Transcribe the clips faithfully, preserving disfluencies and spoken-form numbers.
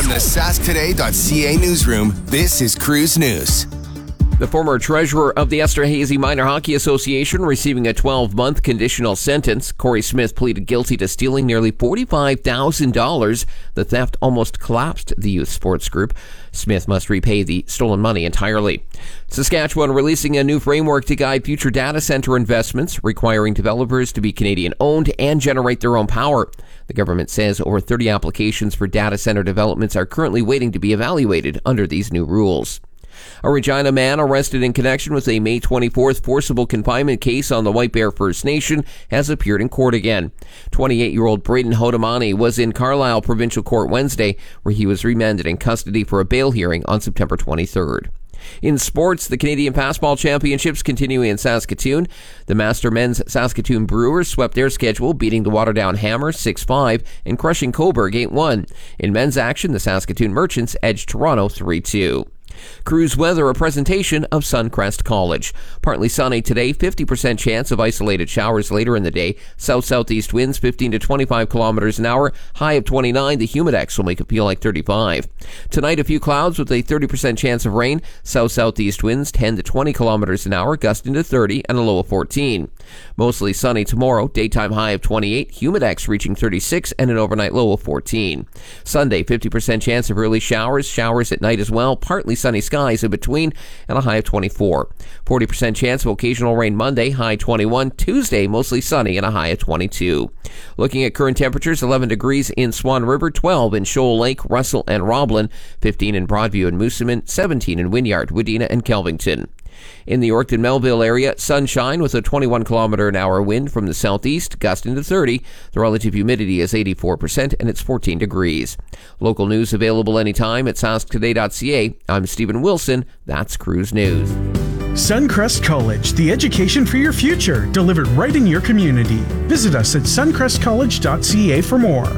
From the sask today dot c a newsroom, this is Cruise News. The former treasurer of the Esterhazy Minor Hockey Association receiving a twelve-month conditional sentence. Corey Smith pleaded guilty to stealing nearly forty-five thousand dollars. The theft almost collapsed the youth sports group. Smith must repay the stolen money entirely. Saskatchewan releasing a new framework to guide future data center investments, requiring developers to be Canadian-owned and generate their own power. The government says over thirty applications for data center developments are currently waiting to be evaluated under these new rules. A Regina man arrested in connection with a May twenty-fourth forcible confinement case on the White Bear First Nation has appeared in court again. twenty-eight-year-old Braden Hodamani was in Carlisle Provincial Court Wednesday, where he was remanded in custody for a bail hearing on September twenty-third. In sports, the Canadian Passball Championships continuing in Saskatoon. The Master Men's Saskatoon Brewers swept their schedule, beating the Waterdown Hammer six five and crushing Cobourg eight one. In men's action, the Saskatoon Merchants edged Toronto three two. Cruise weather, a presentation of Suncrest College. Partly sunny today, fifty percent chance of isolated showers later in the day. South-southeast winds fifteen to twenty-five kilometers an hour, high of twenty-nine. The humidex will make it feel like thirty-five. Tonight, a few clouds with a thirty percent chance of rain. South-southeast winds ten to twenty kilometers an hour, gusting to thirty and a low of fourteen. Mostly sunny tomorrow, daytime high of twenty-eight, humidex reaching thirty-six and an overnight low of fourteen. Sunday, fifty percent chance of early showers, showers at night as well, partly sunny skies in between, and a high of twenty-four. forty percent chance of occasional rain Monday, high twenty-one. Tuesday, mostly sunny and a high of twenty-two. Looking at current temperatures, eleven degrees in Swan River, twelve in Shoal Lake, Russell, and Roblin, fifteen in Broadview and Moosomin, seventeen in Wynyard, Wadena, and Kelvington. In the Yorkton-Melville area, sunshine with a twenty-one kilometer an hour wind from the southeast, gusting to thirty. The relative humidity is eighty-four percent and it's fourteen degrees. Local news available anytime at sask today dot c a. I'm Stephen Wilson. That's Cruise News. Suncrest College, the education for your future, delivered right in your community. Visit us at suncrest college dot c a for more.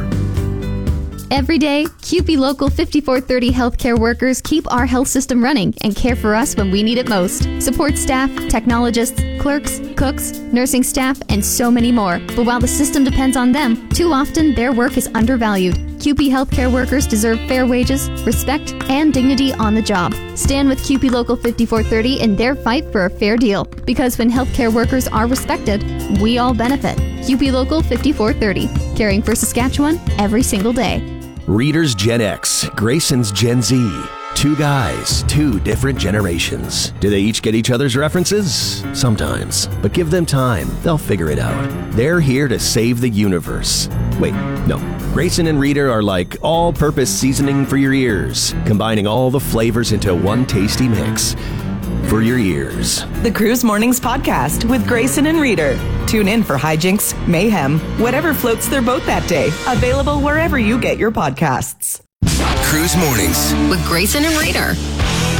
Every day, C U P E Local fifty-four thirty healthcare workers keep our health system running and care for us when we need it most. Support staff, technologists, clerks, cooks, nursing staff, and so many more. But while the system depends on them, too often their work is undervalued. C U P E healthcare workers deserve fair wages, respect, and dignity on the job. Stand with C U P E Local fifty-four thirty in their fight for a fair deal. Because when healthcare workers are respected, we all benefit. C U P E Local fifty-four thirty, caring for Saskatchewan every single day. Reader's Gen X, Grayson's Gen Z. Two guys, two different generations. Do they each get each other's references? Sometimes. But give them time. They'll figure it out. They're here to save the universe. Wait, no. Grayson and Reader are like all-purpose seasoning for your ears, combining all the flavors into one tasty mix. For your ears. The Cruise Mornings Podcast with Grayson and Reader. Tune in for hijinks, mayhem, whatever floats their boat that day. Available wherever you get your podcasts. Cruise Mornings with Grayson and Reader.